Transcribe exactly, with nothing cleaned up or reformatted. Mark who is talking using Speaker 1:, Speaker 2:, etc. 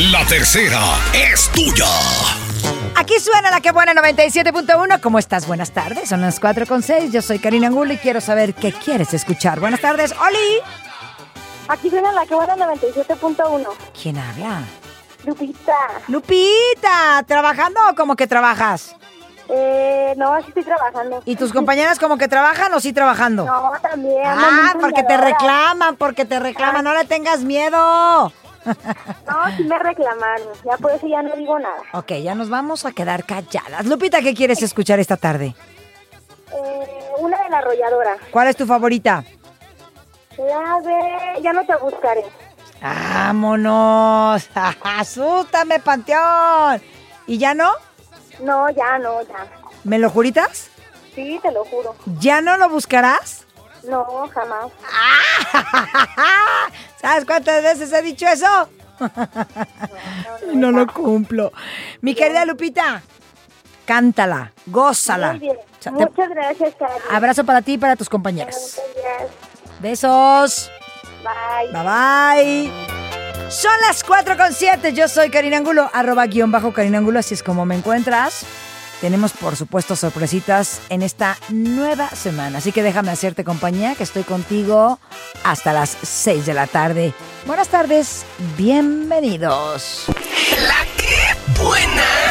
Speaker 1: La tercera es tuya.
Speaker 2: Aquí suena La Que Buena noventa y siete punto uno. ¿Cómo estás? Buenas tardes. Son las cuatro con seis. Yo soy Karina Angulo y quiero saber qué quieres escuchar. Buenas tardes, Oli.
Speaker 3: Aquí suena La Que Buena noventa y siete punto uno.
Speaker 2: ¿Quién habla?
Speaker 3: Lupita.
Speaker 2: Lupita, ¿trabajando o como que trabajas?
Speaker 3: Eh, no, sí estoy trabajando.
Speaker 2: ¿Y tus compañeras como que trabajan o sí trabajando?
Speaker 3: No, también.
Speaker 2: Ah, porque te reclaman, porque te reclaman. No le tengas miedo.
Speaker 3: No, sí me reclamaron. Ya por eso ya no digo nada.
Speaker 2: Ok, ya nos vamos a quedar calladas. Lupita, ¿qué quieres escuchar esta tarde?
Speaker 3: Eh, una de la arrolladora.
Speaker 2: ¿Cuál es tu favorita?
Speaker 3: La de Ya no te buscaré.
Speaker 2: ¡Vámonos! ¡Asústame, Panteón! ¿Y ya no?
Speaker 3: No, ya no, ya.
Speaker 2: ¿Me lo juritas?
Speaker 3: Sí, te lo juro.
Speaker 2: ¿Ya no lo buscarás?
Speaker 3: No, jamás.
Speaker 2: ¿Sabes cuántas veces he dicho eso?
Speaker 3: No,
Speaker 2: Y no lo cumplo. Mi querida Lupita, cántala, gózala.
Speaker 3: Muy bien.
Speaker 2: O sea, te-
Speaker 3: Muchas gracias, Cari.
Speaker 2: Abrazo para ti y para tus compañeras.
Speaker 3: Muchas gracias.
Speaker 2: Besos.
Speaker 3: Bye.
Speaker 2: Bye bye. Son las cuatro con siete. Yo soy Karina Angulo, arroba guión bajo Karina Angulo, así es como me encuentras. Tenemos, por supuesto, sorpresitas en esta nueva semana. Así que déjame hacerte compañía, que estoy contigo hasta las seis de la tarde. Buenas tardes, bienvenidos.
Speaker 1: La Que Buena.